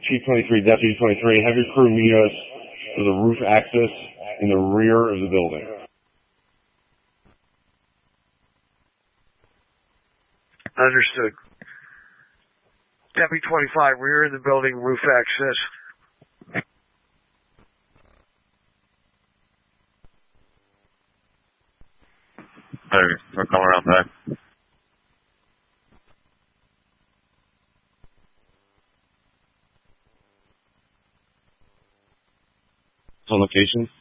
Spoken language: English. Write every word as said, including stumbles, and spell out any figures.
Chief twenty-three, Deputy twenty-three, have your crew meet us for the roof access in the rear of the building. Understood. Deputy twenty-five, rear of the building, roof access. Hey, we're coming around back. On location?